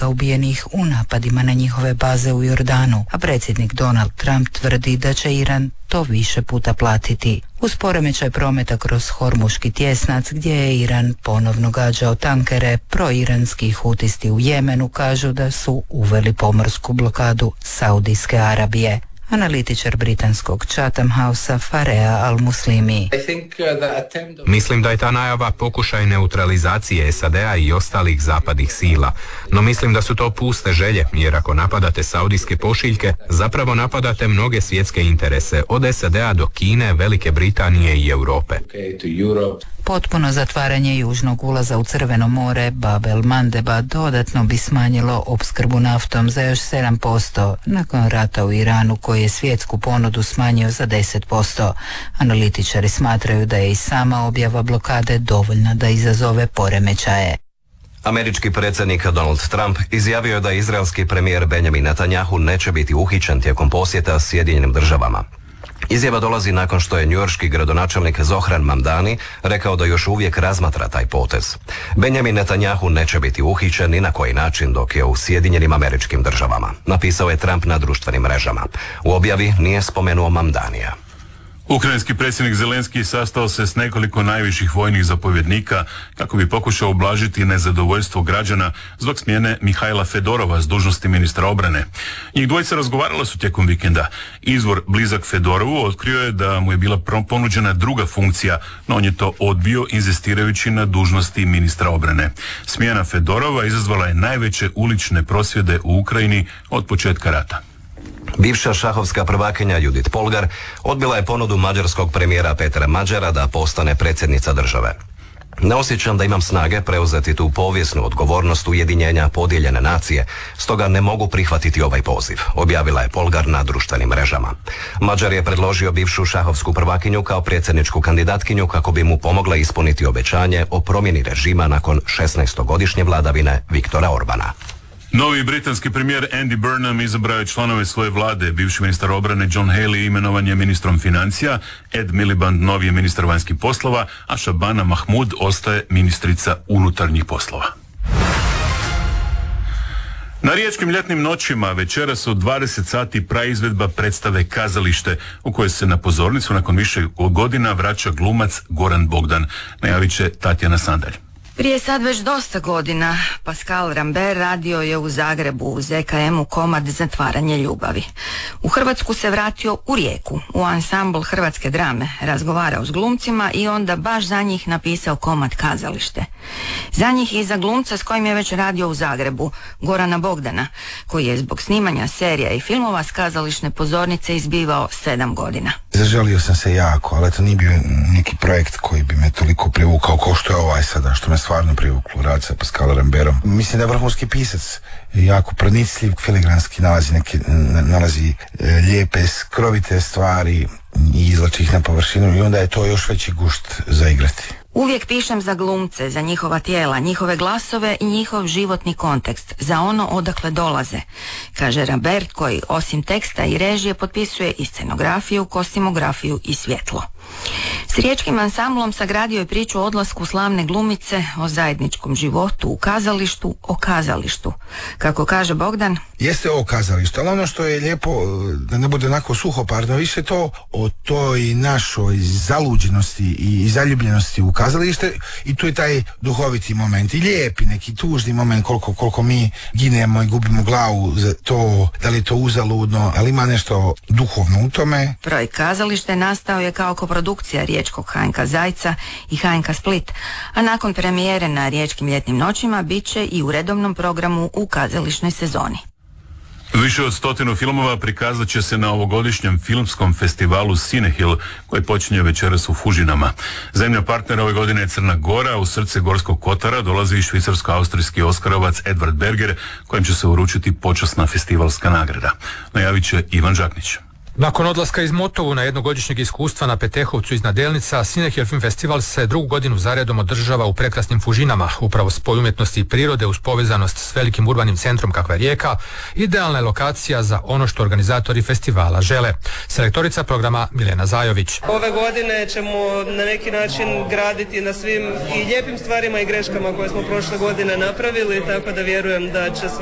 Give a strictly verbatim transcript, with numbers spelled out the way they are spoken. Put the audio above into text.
vojnika ubijenih u napadima na njihove baze u Jordanu, a predsjednik Donald Trump tvrdi da će Iran to više puta platiti. Uz poremećaj prometa kroz Hormuški tjesnac, gdje je Iran ponovno gađao tankere, proiranski hutisti u Jemenu kažu da su uveli pomorsku blokadu Saudijske Arabije. Analitičar britanskog Chatham Housea Farea Al-Muslimi. Mislim da je ta najava pokušaj neutralizacije S A D-a i ostalih zapadnih sila, no mislim da su to puste želje, jer ako napadate saudijske pošiljke, zapravo napadate mnoge svjetske interese, od S A D-a do Kine, Velike Britanije i Europe. Potpuno zatvaranje južnog ulaza u Crveno more, Bab el-Mandeba, dodatno bi smanjilo opskrbu naftom za još sedam posto nakon rata u Iranu koji je svjetsku ponudu smanjio za deset posto. Analitičari smatraju da je i sama objava blokade dovoljna da izazove poremećaje. Američki predsjednik Donald Trump izjavio je da izraelski premijer Benjamin Netanyahu neće biti uhićen tijekom posjeta Sjedinjenim državama. Izjava dolazi nakon što je njujorški gradonačelnik Zohran Mamdani rekao da još uvijek razmatra taj potez. Benjamin Netanyahu neće biti uhićen ni na koji način dok je u Sjedinjenim Američkim Državama, napisao je Trump na društvenim mrežama. U objavi nije spomenuo Mamdanija. Ukrajinski predsjednik Zelenski sastao se s nekoliko najviših vojnih zapovjednika kako bi pokušao ublažiti nezadovoljstvo građana zbog smjene Mihajla Fedorova s dužnosti ministra obrane. Njih dvojica razgovarala su tijekom vikenda. Izvor blizak Fedorovu otkrio je da mu je bila ponuđena druga funkcija, no on je to odbio inzistirajući na dužnosti ministra obrane. Smjena Fedorova izazvala je najveće ulične prosvjede u Ukrajini od početka rata. Bivša šahovska prvakinja Judith Polgar odbila je ponudu mađarskog premijera Petra Mađara da postane predsjednica države. Ne osjećam da imam snage preuzeti tu povijesnu odgovornost ujedinjenja podijeljene nacije, stoga ne mogu prihvatiti ovaj poziv, objavila je Polgar na društvenim mrežama. Mađar je predložio bivšu šahovsku prvakinju kao predsjedničku kandidatkinju kako bi mu pomogla ispuniti obećanje o promjeni režima nakon šesnaestogodišnje vladavine Viktora Orbana. Novi britanski premijer Andy Burnham izabrao je članove svoje vlade. Bivši ministar obrane John Haley imenovan je ministrom financija, Ed Miliband novi je ministar vanjskih poslova, a Shabana Mahmud ostaje ministrica unutarnjih poslova. Na riječkim ljetnim noćima večeras od dvadeset sati praizvedba predstave Kazalište, u kojoj se na pozornicu nakon više godina vraća glumac Goran Bogdan, najavit će Tatjana Sandalj. Prije sad već dosta godina Pascal Rambert radio je u Zagrebu u Z K M-u komad Zatvaranje ljubavi. U Hrvatsku se vratio u Rijeku, u ansambl Hrvatske drame, razgovarao s glumcima i onda baš za njih napisao komad Kazalište. Za njih i za glumca s kojim je već radio u Zagrebu, Gorana Bogdana, koji je zbog snimanja serija i filmova s kazališne pozornice izbivao sedam godina. Zaželio sam se jako, ali to nije bio neki projekt koji bi me toliko privukao kao što je ovaj sada, što me stvarno privuklo, rad sa Pascalom Rambertom. Mislim da je vrhunski pisac, jako pronicljiv, filigranski, nalazi, neke, nalazi e, lijepe, skrovite stvari i izlači ih na površinu i onda je to još veći gušt za igrati. Uvijek pišem za glumce, za njihova tijela, njihove glasove i njihov životni kontekst, za ono odakle dolaze, kaže Rambert, koji osim teksta i režije potpisuje i scenografiju, kostimografiju i svjetlo. S riječkim ansamblom sagradio je priču o odlasku slavne glumice, o zajedničkom životu u kazalištu, o kazalištu. Kako kaže Bogdan, jeste o kazalištu, ali ono što je lijepo, da ne bude onako suhoparno, više to o toj našoj zaluđenosti i zaljubljenosti u kazalište, i tu je taj duhoviti moment i lijepi neki tužni moment, koliko, koliko mi ginemo i gubimo glavu za to, da li je to uzaludno, ali ima nešto duhovno u tome. Projekt Kazalište nastao je kao koprodukcija riječkog H N K Zajca i H N K Split, a nakon premijere na riječkim ljetnim noćima bit će i u redovnom programu u kazališnoj sezoni. Više od stotinu filmova prikazat će se na ovogodišnjem filmskom festivalu Cinehill, koji počinje večeras u Fužinama. Zemlja partnera ove godine je Crna Gora, u srce Gorskog Kotara dolazi i švicarsko-austrijski oskarovac Edvard Berger, kojem će se uručiti počasna festivalska nagrada. Najavit će Ivan Žaknić. Nakon odlaska iz Motovu na jednogodišnjeg iskustva na Petehovcu iznad Delnica, Cinehill Film Festival se drugu godinu zaredom održava u prekrasnim Fužinama. Upravo spoj umjetnosti i prirode uz povezanost s velikim urbanim centrom kakva je Rijeka, idealna je lokacija za ono što organizatori festivala žele. Selektorica programa Milena Zajović. Ove godine ćemo na neki način graditi na svim i lijepim stvarima i greškama koje smo prošle godine napravili, tako da vjerujem da će